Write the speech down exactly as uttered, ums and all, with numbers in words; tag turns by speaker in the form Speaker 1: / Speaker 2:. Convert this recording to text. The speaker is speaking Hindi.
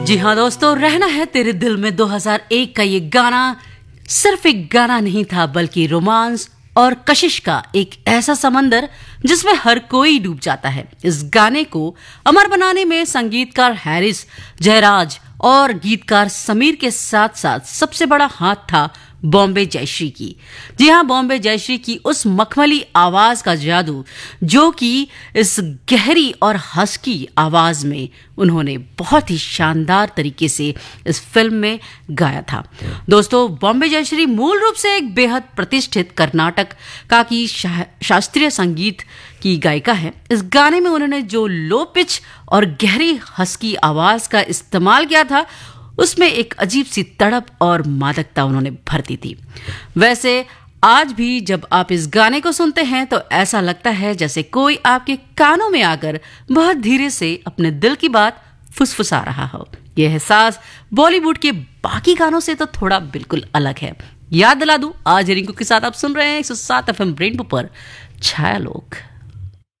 Speaker 1: जी हाँ दोस्तों, रहना है तेरे दिल में दो हज़ार एक का ये गाना सिर्फ एक गाना नहीं था, बल्कि रोमांस और कशिश का एक ऐसा समंदर जिसमें हर कोई डूब जाता है। इस गाने को अमर बनाने में संगीतकार हैरिस जयराज और गीतकार समीर के साथ साथ सबसे बड़ा हाथ था बॉम्बे जयश्री की। जी हाँ, बॉम्बे जयश्री की उस मखमली आवाज का जादू, जो कि इस गहरी और हस्की आवाज में उन्होंने बहुत ही शानदार तरीके से इस फिल्म में गाया था। दोस्तों, बॉम्बे जयश्री मूल रूप से एक बेहद प्रतिष्ठित कर्नाटक का की शा, शास्त्रीय संगीत की गायिका है। इस गाने में उन्होंने जो लो पिच और गहरी हस्की आवाज का इस्तेमाल किया था, उसमें एक अजीब सी तड़प और मादकता उन्होंने भर दी थी। वैसे आज भी जब आप इस गाने को सुनते हैं तो ऐसा लगता है जैसे कोई आपके कानों में आकर बहुत धीरे से अपने दिल की बात फुसफुसा रहा हो। यह एहसास बॉलीवुड के बाकी गानों से तो थोड़ा बिल्कुल अलग है। याद दिला दूं, आज रिंकू के साथ आप सुन रहे हैं एक सौ सात एफ एम रेनबो पर छाया लोग।